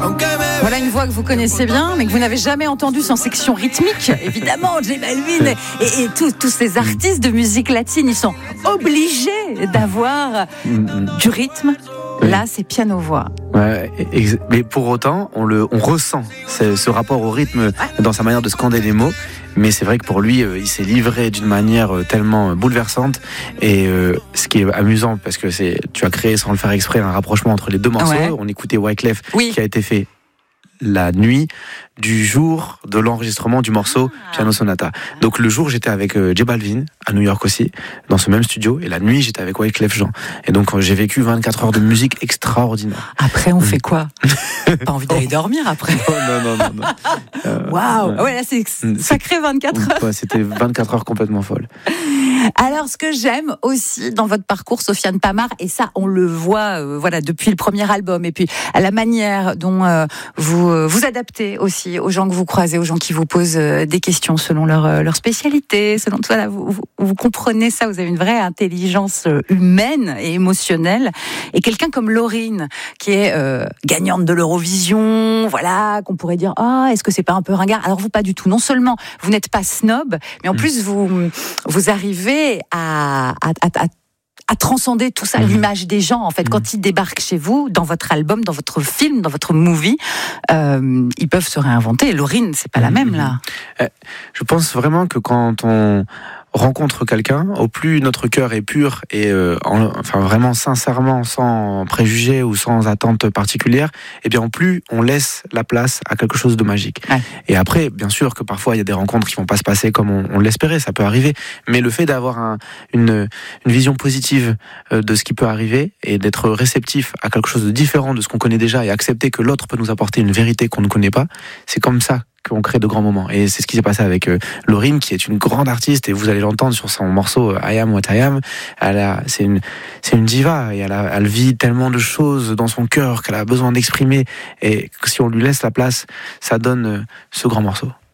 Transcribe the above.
Voilà une voix que vous connaissez bien, mais que vous n'avez jamais entendue sans section rythmique. Évidemment, J Balvin et tous ces artistes de musique latine, ils sont obligés d'avoir du rythme. Là, c'est piano-voix. Ouais, mais pour autant, on ressent ce rapport au rythme dans sa manière de scander les mots. Mais c'est vrai que pour lui, il s'est livré d'une manière tellement bouleversante. Et ce qui est amusant, parce que tu as créé sans le faire exprès un rapprochement entre les deux morceaux. Ouais. On écoutait Wyclef, qui a été fait la nuit du jour de l'enregistrement du morceau Piano Sonata. Donc le jour, j'étais avec J Balvin à New York aussi, dans ce même studio, et la nuit, j'étais avec Wyclef Jean. Et donc j'ai vécu 24 heures de musique extraordinaire. Après, on fait quoi? Pas envie d'aller dormir après? Non. Waouh! Ouais, là c'est sacré 24 heures. Ouais, c'était 24 heures complètement folles. Alors, ce que j'aime aussi dans votre parcours, Sofiane Pamart, et ça, on le voit, depuis le premier album, et puis à la manière dont vous adaptez aussi aux gens que vous croisez, aux gens qui vous posent des questions selon leur spécialité, selon tout ça. Vous comprenez ça, vous avez une vraie intelligence humaine et émotionnelle. Et quelqu'un comme Lauryn, qui est gagnante de l'Eurovision, qu'on pourrait dire, est-ce que c'est pas un peu ringard? Alors vous, pas du tout. Non seulement vous n'êtes pas snob, mais en plus vous arrivez à transcender tout ça, l'image des gens. En fait, quand ils débarquent chez vous, dans votre album, dans votre film, dans votre movie, ils peuvent se réinventer. Lauryn, c'est pas la même, là. Je pense vraiment que quand on rencontre quelqu'un, au plus notre cœur est pur et vraiment sincèrement, sans préjugés ou sans attente particulière, et bien au plus on laisse la place à quelque chose de magique. Ouais. Et après, bien sûr que parfois il y a des rencontres qui vont pas se passer comme on l'espérait, ça peut arriver, mais le fait d'avoir une vision positive de ce qui peut arriver et d'être réceptif à quelque chose de différent de ce qu'on connaît déjà et accepter que l'autre peut nous apporter une vérité qu'on ne connaît pas, c'est comme ça qu'on crée de grands moments. Et c'est ce qui s'est passé avec Lauryn, qui est une grande artiste, et vous allez l'entendre sur son morceau I Am What I Am. C'est une diva, et elle vit tellement de choses dans son cœur qu'elle a besoin d'exprimer, et si on lui laisse la place, ça donne ce grand morceau.